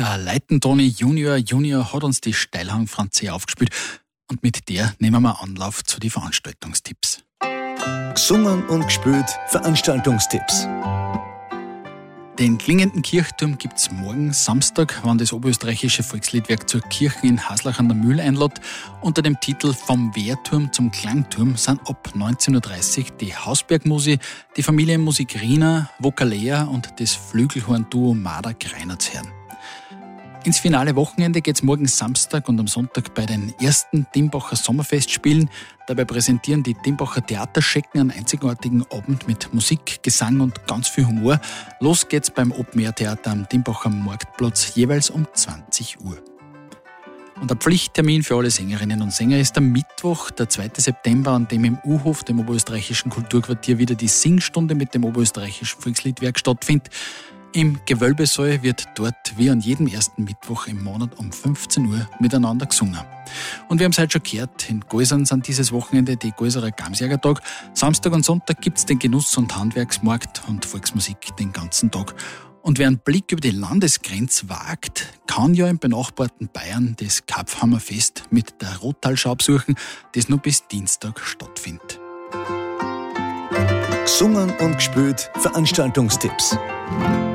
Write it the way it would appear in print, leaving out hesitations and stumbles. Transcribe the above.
Der Leitentoni Junior hat uns die Steilhang-Franzé aufgespielt und mit der nehmen wir Anlauf zu den Veranstaltungstipps. Gesungen und gespielt Veranstaltungstipps. Den klingenden Kirchturm gibt es morgen Samstag, wann das Oberösterreichische Volksliedwerk zur Kirche in Haslach an der Mühl einlädt. Unter dem Titel Vom Wehrturm zum Klangturm sind ab 19.30 Uhr die Hausbergmusi, die Familienmusik Riener, Vokalea und das Flügelhorn-Duo Marder Greiner zu hören. Ins finale Wochenende geht es morgen Samstag und am Sonntag bei den ersten Timbacher Sommerfestspielen. Dabei präsentieren die Timbacher Theaterschecken einen einzigartigen Abend mit Musik, Gesang und ganz viel Humor. Los geht's beim Open-Air-Theater am Timbacher Marktplatz jeweils um 20 Uhr. Und ein Pflichttermin für alle Sängerinnen und Sänger ist der Mittwoch, der 2. September, an dem im U-Hof, dem Oberösterreichischen Kulturquartier, wieder die Singstunde mit dem Oberösterreichischen Volksliedwerk stattfindet. Im Gewölbesaal wird dort wie an jedem ersten Mittwoch im Monat um 15 Uhr miteinander gesungen. Und wir haben es heute schon gehört, in Geusern sind dieses Wochenende die Geuserer Gamsjägertag. Samstag und Sonntag gibt es den Genuss- und Handwerksmarkt und Volksmusik den ganzen Tag. Und wer einen Blick über die Landesgrenze wagt, kann ja im benachbarten Bayern das Karpfhammerfest mit der Rottalschau besuchen, das nur bis Dienstag stattfindet. Gesungen und gespielt Veranstaltungstipps.